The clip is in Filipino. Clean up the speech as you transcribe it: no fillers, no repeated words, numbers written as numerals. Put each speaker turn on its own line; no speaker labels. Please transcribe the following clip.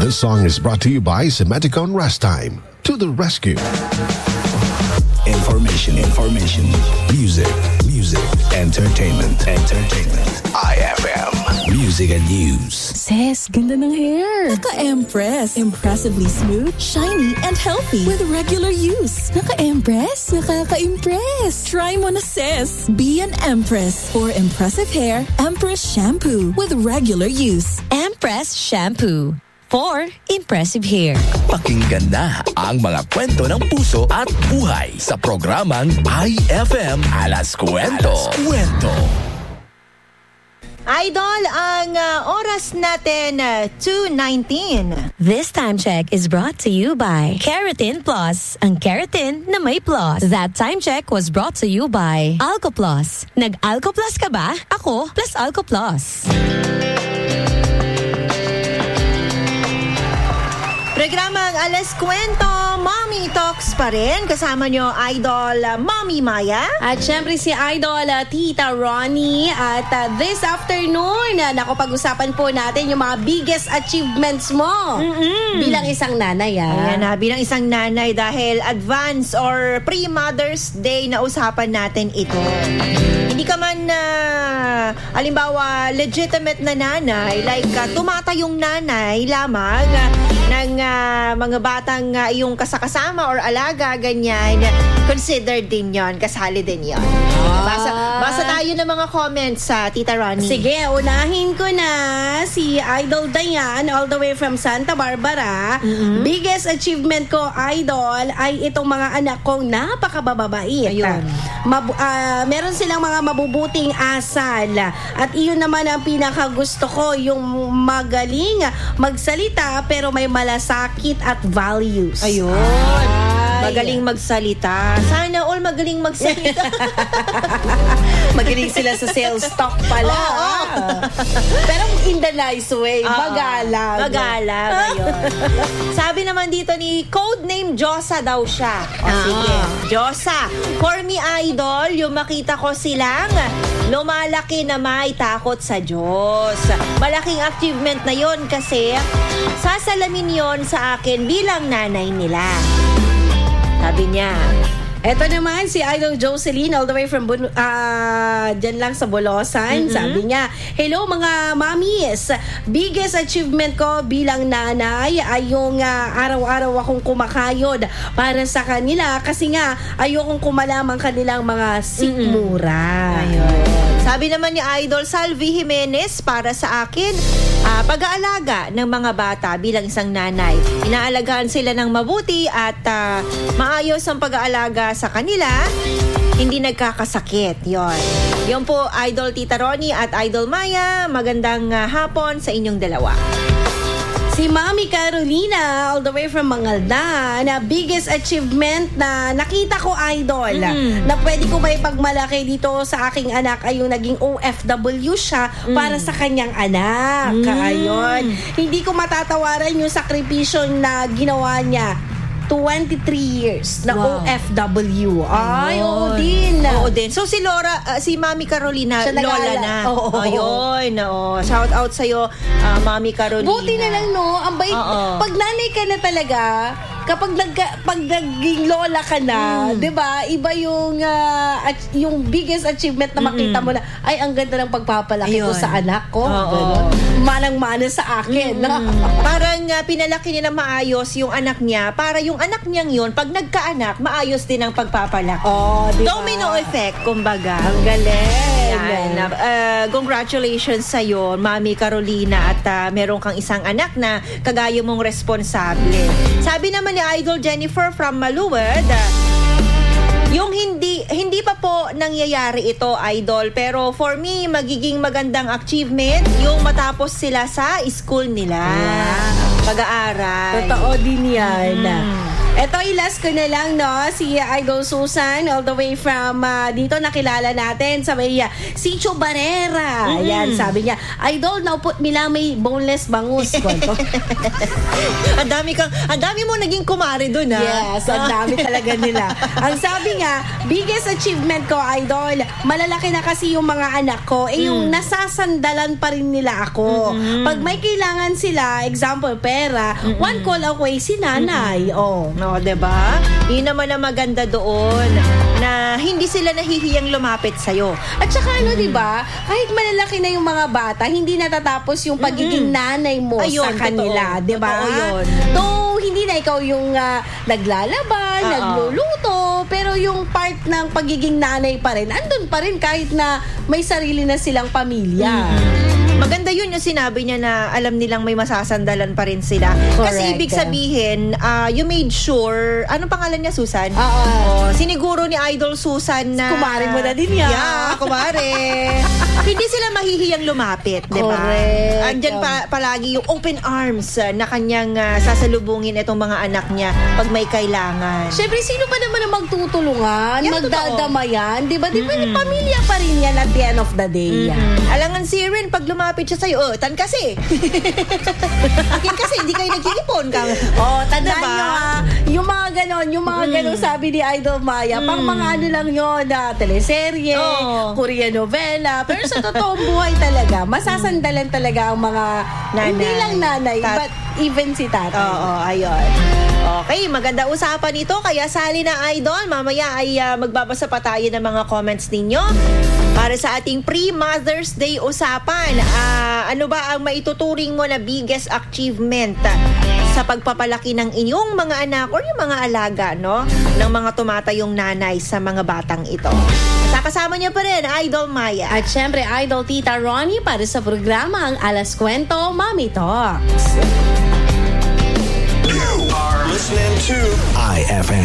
This song is brought to you by Semeticon Rest Time. To the rescue.
Information. Music. Entertainment. IFM. Music and news.
Sis, ganda ng hair.
Naka-Empress. Impressively smooth, shiny, and healthy. With regular use. Naka-Empress? Nakaka-impress. Try mo na, sis. Be an Empress. For impressive hair, Empress Shampoo. With regular use.
Empress Shampoo. For impressive hair.
Pakinggan na ang mga kwento ng puso at buhay sa programang IFM Alas Kwento.
Idol, ang oras natin, 2:19.
This time check is brought to you by Keratin Plus. Ang keratin na may plus. That time check was brought to you by Alco Plus. Nag-Alco Plus ka ba? Ako plus Alco Plus.
Programang Alas Kwento, Mommy Talks pa rin. Kasama nyo, Idol, Mommy Maya.
At syempre si Idol, Tita Ronnie. At this afternoon, pag-usapan po natin yung mga biggest achievements mo bilang isang nanay.
Ayan na, bilang isang nanay dahil advance or pre-Mother's Day na usapan natin ito. Hindi ka man, alimbawa, legitimate na nanay, like tumatayong nanay lamang ng mga batang iyong kasakasama or alaga, ganyan, considered din yon, kasali din yon. Basa tayo ng mga comments sa Tita Ronnie.
Sige, unahin ko na si Idol Dayan all the way from Santa Barbara. Biggest achievement ko, Idol, ay itong mga anak kong napakababait.
Ayun.
Meron silang mga mabubuting asal. At iyon naman ang pinakagusto ko, yung magaling magsalita pero may malasakit at values.
Ayun. Magaling magsalita. Sana all magaling magsalita.
Magaling sila sa sales talk pala. Pero in the nice way. Magalang.
Ayun. Sabi naman dito ni codename Josa daw siya. Sige. Josa. For me, Idol, yung makita ko silang lumalaki na may takot sa Diyos. Malaking achievement na yon kasi sasalamin yon sa akin bilang nanay nila. Sabi niya.
Ito naman si Idol Jocelyn all the way from dyan lang sa Bolosan. Sabi niya, hello mga mommies. Biggest achievement ko bilang nanay ay yung araw-araw akong kumakayod para sa kanila kasi nga ayokong kumalamang kanilang mga sikmura.
Ayun. Sabi naman ni Idol Salvi Jimenez, para sa akin, pag-aalaga ng mga bata bilang isang nanay. Inaalagaan sila ng mabuti at maayos ang pag-aalaga sa kanila, hindi nagkakasakit. Yon po, Idol Tita Ronnie at Idol Maya. Magandang hapon sa inyong dalawa.
Si Mami Carolina all the way from Mangaldan, na biggest achievement na nakita ko, Idol, na pwede ko may pagmalaki dito sa aking anak ay yung naging OFW siya para sa kanyang anak. Ayun. Hindi ko matatawaran yung sakripisyo na ginawa niya. 23 years na OFW. Ay, oo din.
So si Laura, si Mami Carolina,
siya
Lola na. Ayun, shout out sa'yo, Mami Carolina.
Buti na lang, no? Ang bait. Pag nanay ka na talaga, kapag naging lola ka na, 'di ba? Iba yung biggest achievement na makita mo na, ay, ang ganda ng pagpapalaki ko sa anak ko. Manang-mana sa akin.
Parang pinalaki niya na maayos yung anak niya para yung anak niyang yun, pag nagkaanak, maayos din ang pagpapalaki.
Diba?
Domino effect, kumbaga.
Ang galing.
Congratulations sa'yo, Mami Carolina, at meron kang isang anak na kagaya mong responsable. Sabi naman ni Idol Jennifer from Maluwed, yung hindi pa po nangyayari ito, Idol, pero for me, magiging magandang achievement yung matapos sila sa school nila. Pag-aaral.
Totoo din yan. Ito, ilas ko na lang, no? Si Idol Susan, all the way from dito, nakilala natin sa may Sitio Barrera. Ayan, sabi niya, Idol, naupo nila may boneless bangus.
Ang dami mo naging kumare dun, ha?
Yes, ang dami talaga nila. Ang sabi nga, biggest achievement ko, Idol, malalaki na kasi yung mga anak ko, yung nasasandalan pa rin nila ako. Pag may kailangan sila, example, pera, one call away si nanay.
No, diba? Yun naman ang maganda doon, na hindi sila nahihiyang lumapit sa'yo.
At saka diba, kahit malalaki na yung mga bata, hindi natatapos yung pagiging nanay mo sa kanila.
Totoo.
Diba?
Totoo yun.
Hindi na ikaw yung naglalaban, nagluluto, pero yung part ng pagiging nanay pa rin, andun pa rin kahit na may sarili na silang pamilya.
Maganda yun yung sinabi niya na alam nilang may masasandalan pa rin sila.
Correct.
Kasi ibig sabihin, you made sure, anong pangalan niya, Susan? Siniguro ni Idol Susan na...
Kumare mo na din yan.
Yeah, kumare. Hindi sila mahihiyang lumapit, di ba?
Correct.
Andyan palagi yung open arms na kanyang sasalubungin itong mga anak niya pag may kailangan.
Siyempre, sino pa naman ang magtutulungan?
Yan,
magdadamayan? Di ba? Di ba, pamilya pa rin yan at the end of the day.
Alangan si Rin, pag lumapit siya sa'yo, tan kasi. Akin kasi, hindi kayo nag-iipon.
Tandaan nyo yung mga ganon, sabi ni Idol Maya, pang mga ano lang yun, teleserye, Korean novela, pero sa totoong buhay talaga, masasandalan talaga ang mga nanay. Hindi lang nanay, but even si tatay.
Ayun. Okay, maganda usapan ito. Kaya sali na, Idol. Mamaya ay magbabasa pa tayo ng mga comments ninyo para sa ating pre-Mother's Day usapan. Ano ba ang maituturing mo na biggest achievement sa pagpapalaki ng inyong mga anak or yung mga alaga, no? Ng mga tumatayong nanay sa mga batang ito. Kasama niya pa rin, Idol Maya.
At syempre, Idol Tita Ronnie para sa programang Alas Kwento, Mommy Talks.
You are listening to IFM.